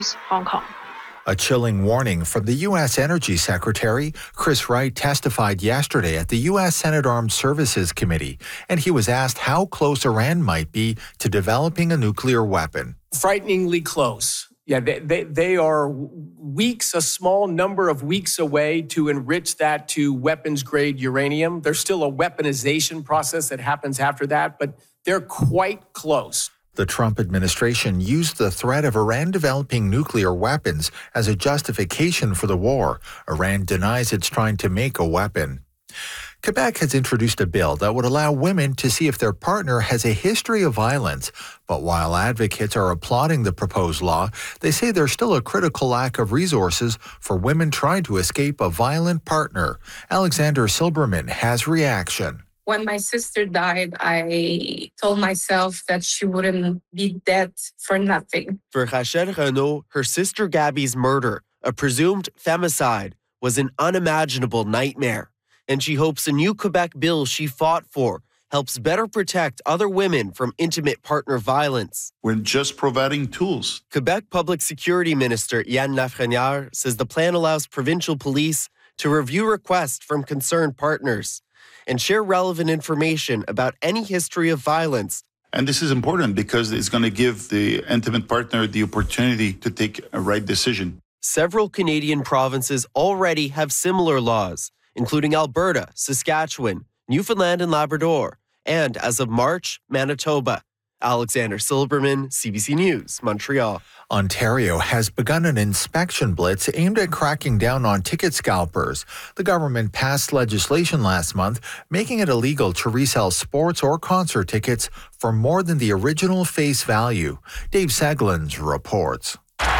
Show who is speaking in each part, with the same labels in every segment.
Speaker 1: Hong Kong.
Speaker 2: A chilling warning from the U.S. Energy Secretary. Chris Wright testified yesterday at the U.S. Senate Armed Services Committee, and he was asked how close Iran might be to developing a nuclear weapon.
Speaker 3: Frighteningly close. Yeah, they are weeks, a small number of weeks away to enrich that to weapons-grade uranium. There's still a weaponization process that happens after that, but they're quite close.
Speaker 2: The Trump administration used the threat of Iran developing nuclear weapons as a justification for the war. Iran denies it's trying to make a weapon. Quebec has introduced a bill that would allow women to see if their partner has a history of violence. But while advocates are applauding the proposed law, they say there's still a critical lack of resources for women trying to escape a violent partner. Alexander Silberman has reaction.
Speaker 4: When my sister died, I told myself that she wouldn't be dead for nothing.
Speaker 5: For Rachel Renaud, her sister Gabby's murder, a presumed femicide, was an unimaginable nightmare. And she hopes a new Quebec bill she fought for helps better protect other women from intimate partner violence.
Speaker 6: We're just providing tools.
Speaker 5: Quebec Public Security Minister Yann Lafrenière says the plan allows provincial police to review requests from concerned partners and share relevant information about any history of violence.
Speaker 6: And this is important because it's going to give the intimate partner the opportunity to take a right decision.
Speaker 5: Several Canadian provinces already have similar laws, including Alberta, Saskatchewan, Newfoundland and Labrador, and as of March, Manitoba. Alexander Silberman, CBC News, Montreal.
Speaker 2: Ontario has begun an inspection blitz aimed at cracking down on ticket scalpers. The government passed legislation last month making it illegal to resell sports or concert tickets for more than the original face value. Dave Seglins reports.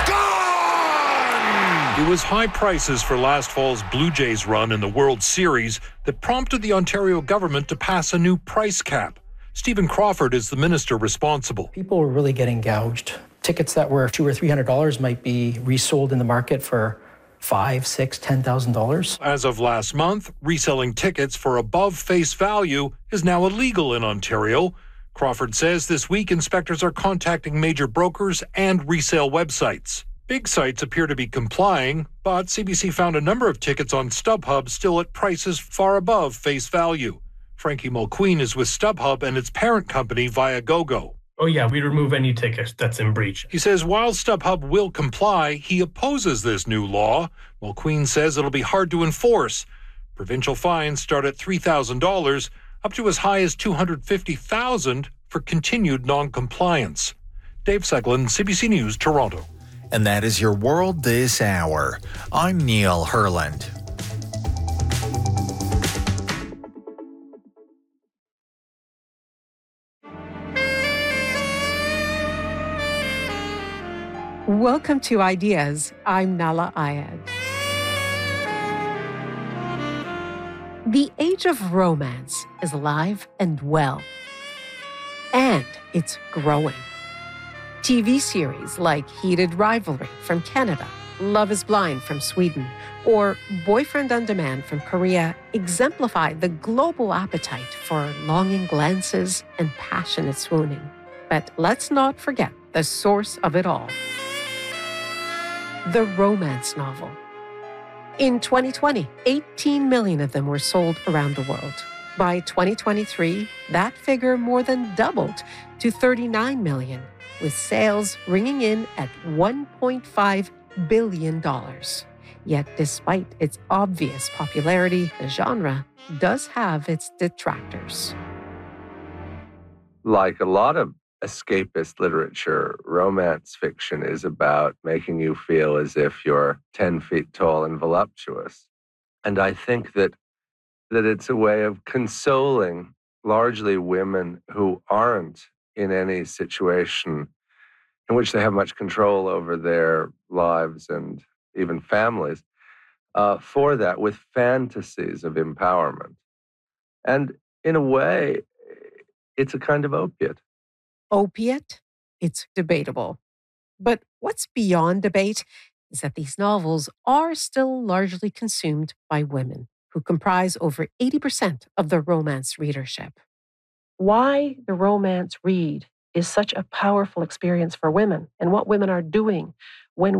Speaker 7: It was high prices for last fall's Blue Jays run in the World Series that prompted the Ontario government to pass a new price cap. Stephen Crawford is the minister responsible.
Speaker 8: People were really getting gouged. Tickets that were $200 or $300 might be resold in the market for $5,000, $6,000, $10,000.
Speaker 7: As of last month, reselling tickets for above face value is now illegal in Ontario. Crawford says this week inspectors are contacting major brokers and resale websites. Big sites appear to be complying, but CBC found a number of tickets on StubHub still at prices far above face value. Frankie Mulqueen is with StubHub and its parent company, Viagogo.
Speaker 9: Oh yeah, we remove any ticket that's in breach.
Speaker 7: He says while StubHub will comply, he opposes this new law. Mulqueen says it'll be hard to enforce. Provincial fines start at $3,000, up to as high as $250,000 for continued non-compliance. Dave Seglin, CBC News, Toronto.
Speaker 2: And that is your world this hour. I'm Neil Herland.
Speaker 10: Welcome to Ideas. I'm Nala Ayed. The age of romance is alive and well. And it's growing. TV series like Heated Rivalry from Canada, Love is Blind from Sweden, or Boyfriend on Demand from Korea exemplify the global appetite for longing glances and passionate swooning. But let's not forget the source of it all. The romance novel. In 2020, 18 million of them were sold around the world. By 2023, that figure more than doubled to 39 million, with sales ringing in at $1.5 billion. Yet despite its obvious popularity, the genre does have its detractors.
Speaker 11: Like a lot of escapist literature, romance fiction is about making you feel as if you're 10 feet tall and voluptuous. And I think that it's a way of consoling largely women who aren't in any situation in which they have much control over their lives and even families, for that, with fantasies of empowerment. And in a way, it's a kind of opiate.
Speaker 10: Opiate? It's debatable. But what's beyond debate is that these novels are still largely consumed by women, who comprise over 80% of the romance readership. Why the romance read
Speaker 1: is such a powerful experience for women, and what women are doing when